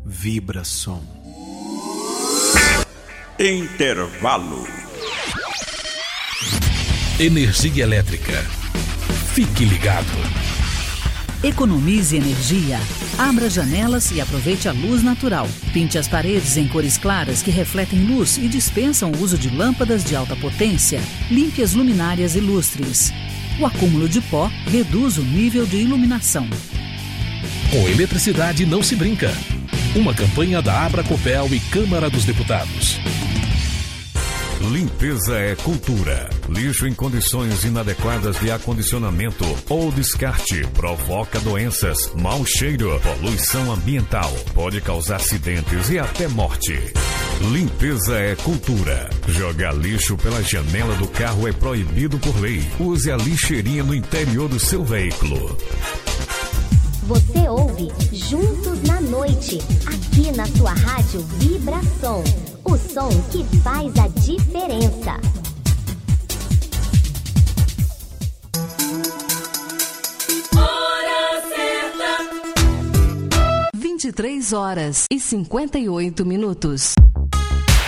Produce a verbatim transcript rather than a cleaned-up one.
Vibração. Intervalo. Energia elétrica. Fique ligado. Economize energia. Abra janelas e aproveite a luz natural. Pinte as paredes em cores claras que refletem luz e dispensam o uso de lâmpadas de alta potência. Limpe as luminárias e lustres. O acúmulo de pó reduz o nível de iluminação. Com eletricidade não se brinca. Uma campanha da Abracopel e Câmara dos Deputados. Limpeza é cultura. Lixo em condições inadequadas de acondicionamento ou descarte provoca doenças, mau cheiro, poluição ambiental, pode causar acidentes e até morte. Limpeza é cultura. Jogar lixo pela janela do carro é proibido por lei. Use a lixeirinha no interior do seu veículo. Você ouve Juntos na Noite, aqui na sua rádio Vibração. O som que faz a diferença. Hora certa. vinte e três horas e cinquenta e oito minutos.